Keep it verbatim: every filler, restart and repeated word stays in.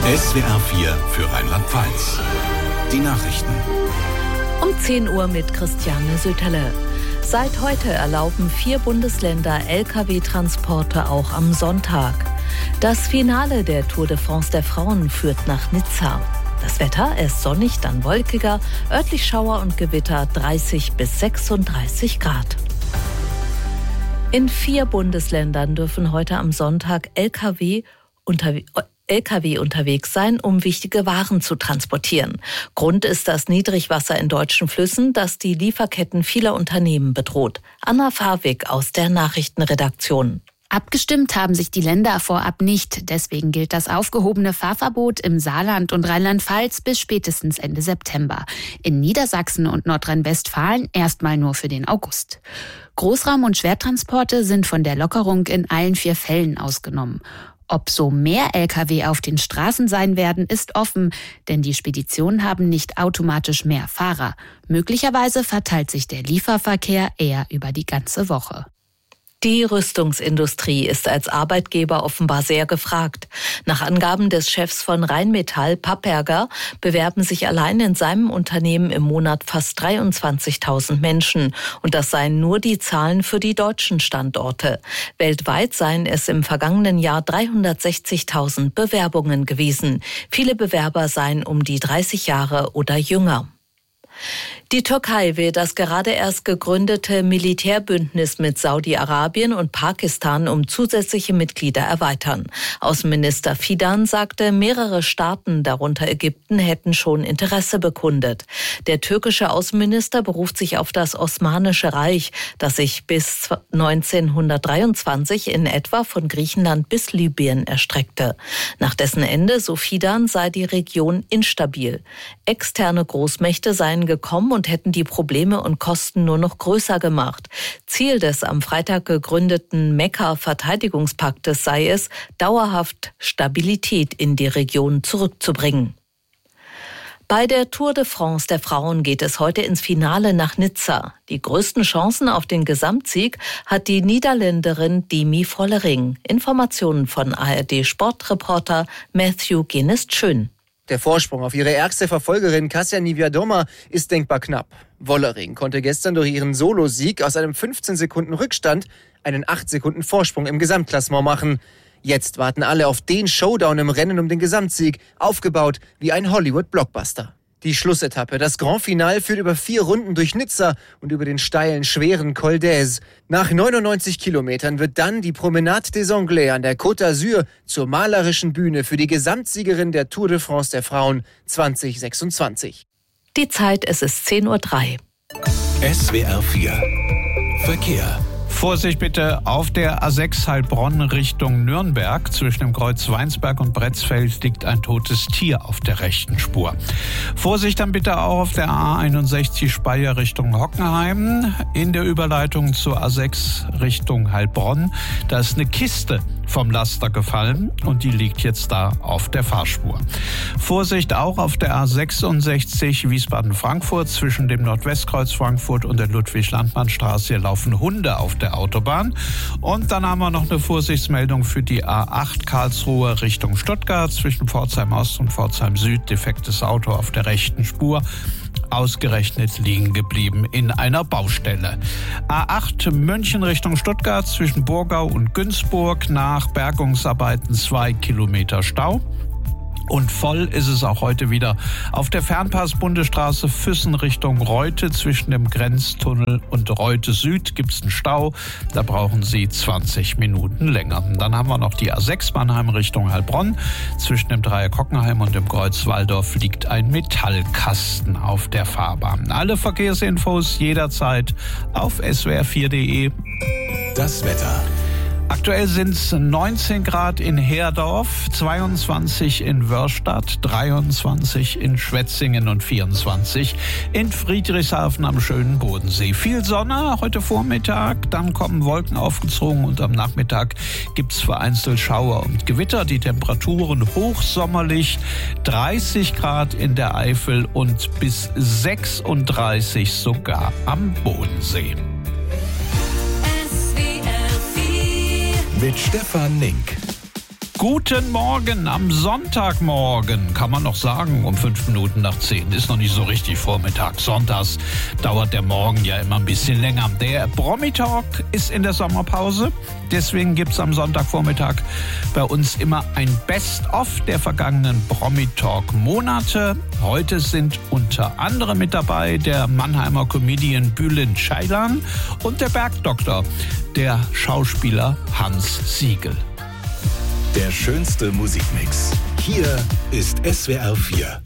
S W R vier für Rheinland-Pfalz. Die Nachrichten. Um zehn Uhr mit Christiane Söterle. Seit heute erlauben vier Bundesländer L K W-Transporte auch am Sonntag. Das Finale der Tour de France der Frauen führt nach Nizza. Das Wetter ist sonnig, dann wolkiger, örtlich Schauer und Gewitter, dreißig bis sechsunddreißig Grad. In vier Bundesländern dürfen heute am Sonntag L K W unterwegs L K W unterwegs sein, um wichtige Waren zu transportieren. Grund ist das Niedrigwasser in deutschen Flüssen, das die Lieferketten vieler Unternehmen bedroht. Anna Fawig aus der Nachrichtenredaktion. Abgestimmt haben sich die Länder vorab nicht. Deswegen gilt das aufgehobene Fahrverbot im Saarland und Rheinland-Pfalz bis spätestens Ende September. In Niedersachsen und Nordrhein-Westfalen erstmal nur für den August. Großraum- und Schwertransporte sind von der Lockerung in allen vier Fällen ausgenommen. Ob so mehr L K W auf den Straßen sein werden, ist offen, denn die Speditionen haben nicht automatisch mehr Fahrer. Möglicherweise verteilt sich der Lieferverkehr eher über die ganze Woche. Die Rüstungsindustrie ist als Arbeitgeber offenbar sehr gefragt. Nach Angaben des Chefs von Rheinmetall, Papperger, bewerben sich allein in seinem Unternehmen im Monat fast dreiundzwanzigtausend Menschen. Und das seien nur die Zahlen für die deutschen Standorte. Weltweit seien es im vergangenen Jahr dreihundertsechzigtausend Bewerbungen gewesen. Viele Bewerber seien um die dreißig Jahre oder jünger. Die Türkei will das gerade erst gegründete Militärbündnis mit Saudi-Arabien und Pakistan um zusätzliche Mitglieder erweitern. Außenminister Fidan sagte, mehrere Staaten, darunter Ägypten, hätten schon Interesse bekundet. Der türkische Außenminister beruft sich auf das Osmanische Reich, das sich bis neunzehnhundertdreiundzwanzig in etwa von Griechenland bis Libyen erstreckte. Nach dessen Ende, so Fidan, sei die Region instabil. Externe Großmächte seien gekommen und hätten die Probleme und Kosten nur noch größer gemacht. Ziel des am Freitag gegründeten Mekka-Verteidigungspaktes sei es, dauerhaft Stabilität in die Region zurückzubringen. Bei der Tour de France der Frauen geht es heute ins Finale nach Nizza. Die größten Chancen auf den Gesamtsieg hat die Niederländerin Demi Vollering. Informationen von A R D-Sportreporter Matthew Guinness-Schön. Der Vorsprung auf ihre ärgste Verfolgerin Kasia Niewiadoma ist denkbar knapp. Vollering konnte gestern durch ihren Solosieg aus einem fünfzehn Sekunden Rückstand einen acht Sekunden Vorsprung im Gesamtklassement machen. Jetzt warten alle auf den Showdown im Rennen um den Gesamtsieg, aufgebaut wie ein Hollywood-Blockbuster. Die Schlussetappe, das Grand Finale, führt über vier Runden durch Nizza und über den steilen, schweren Col d'Aise. Nach neunundneunzig Kilometern wird dann die Promenade des Anglais an der Côte d'Azur zur malerischen Bühne für die Gesamtsiegerin der Tour de France der Frauen zwanzig sechsundzwanzig. Die Zeit, es ist zehn Uhr drei. S W R vier Verkehr. Vorsicht bitte auf der A sechs Heilbronn Richtung Nürnberg. Zwischen dem Kreuz Weinsberg und Bretzfeld liegt ein totes Tier auf der rechten Spur. Vorsicht dann bitte auch auf der A einundsechzig Speyer Richtung Hockenheim. In der Überleitung zur A sechs Richtung Heilbronn. Da ist eine Kiste vom Laster gefallen und die liegt jetzt da auf der Fahrspur. Vorsicht auch auf der A sechsundsechzig Wiesbaden-Frankfurt. Zwischen dem Nordwestkreuz Frankfurt und der Ludwig-Landmann-Straße. Hier laufen Hunde auf der Autobahn. Und dann haben wir noch eine Vorsichtsmeldung für die A acht Karlsruhe Richtung Stuttgart. Zwischen Pforzheim Ost und Pforzheim Süd defektes Auto auf der rechten Spur. Ausgerechnet liegen geblieben in einer Baustelle. A acht München Richtung Stuttgart zwischen Burgau und Günzburg. Nach Bergungsarbeiten zwei Kilometer Stau. Und voll ist es auch heute wieder auf der Fernpass-Bundesstraße Füssen Richtung Reute. Zwischen dem Grenztunnel und Reute Süd gibt es einen Stau. Da brauchen Sie zwanzig Minuten länger. Und dann haben wir noch die A sechs Mannheim Richtung Heilbronn. Zwischen dem Dreieck Hockenheim und dem Kreuz Walldorf liegt ein Metallkasten auf der Fahrbahn. Alle Verkehrsinfos jederzeit auf S W R vier punkt de. Das Wetter. Aktuell sind es neunzehn Grad in Herdorf, zweiundzwanzig in Wörstadt, dreiundzwanzig in Schwetzingen und vierundzwanzig in Friedrichshafen am schönen Bodensee. Viel Sonne heute Vormittag, dann kommen Wolken aufgezogen und am Nachmittag gibt es vereinzelt Schauer und Gewitter. Die Temperaturen hochsommerlich, dreißig Grad in der Eifel und bis sechsunddreißig sogar am Bodensee. Mit Stefan Link. Guten Morgen am Sonntagmorgen, kann man noch sagen, um fünf Minuten nach zehn. Ist noch nicht so richtig Vormittag. Sonntags dauert der Morgen ja immer ein bisschen länger. Der Promi-Talk ist in der Sommerpause. Deswegen gibt es am Sonntagvormittag bei uns immer ein Best-of der vergangenen Promi-Talk-Monate. Heute sind unter anderem mit dabei der Mannheimer Comedian Bülent Ceylan und der Bergdoktor, der Schauspieler Hans Siegel. Der schönste Musikmix. Hier ist S W R vier.